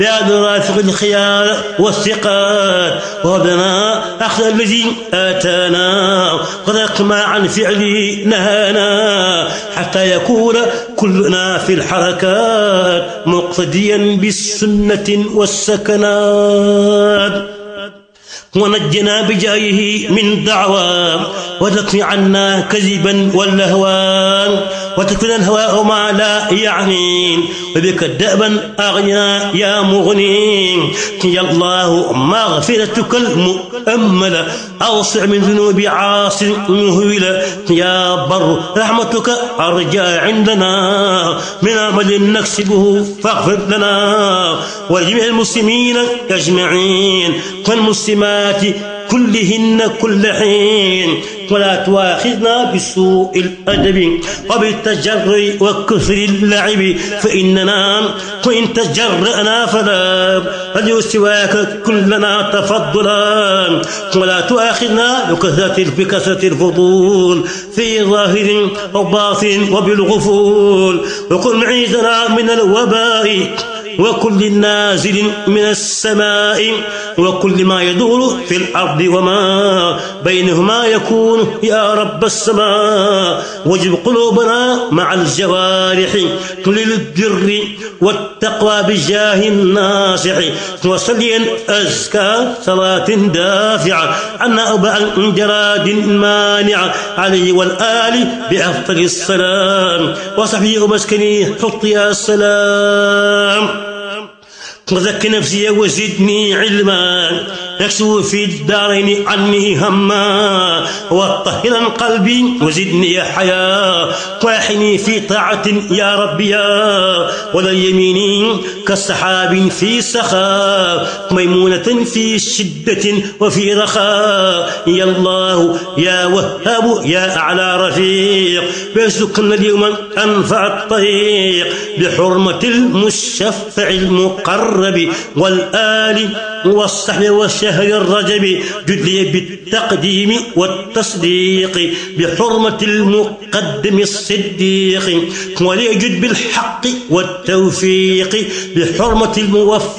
بعد رافق الخيار والثقات وهبنا أخذ الذي آتانا وتركنا عن فعله نهانا حتى يكون كلنا في الحركات مقتديا بالسنة والسكنات ونجنا بجاهه من دعوى وتكفي عنا كذبا واللهوان وتكفينا الهواء ما لا يعني وبك دأبا أغنى يا مغني يا الله مغفرتك المؤملة أوسع من ذنوب عاص مهولة يا بر رحمتك أرجى عندنا من عمل نكسبه فاغفر لنا ولجميع المسلمين أجمعين والمسلمات كلهن كل حين ولا تواخذنا بسوء الأدب وبالتجرع وكثر اللعب فإننا وإن تجرأنا فلا رجو سواك كلنا تفضلا ولا تواخذنا بكثرة الفضول في ظاهر وباطن وبالغفول وكن معيذنا من الوباء وكل نازل من السماء وكل ما يدور في الأرض وما بينهما يكون يا رب السماء واجب قلوبنا مع الجوارح للبر والتقوى بجاه الناصح وصليا أزكى صلاة دافعة عنا أبعا جراد مانع عليه والآل بأفضل السلام وصحبه ومسكني حط يا السلام وزك نفسي وزدني علما يكسو في الدارين عني هما وطهرا قلبي وزدني حياة واحني في طاعة يا ربي يا ولا يميني كالسحاب في سخاء ميمونة في شدة وفي رخاء يا الله يا وهاب يا أعلى رفيق بيسكن اليوم أنفع الطريق بحرمة المشفع المقرب والآل والصحب والشهر الرجب جد لي بالتقديم والتصديق بحرمة المقدم الصديق وليجد بالحق والتوفيق بحرمة الموفق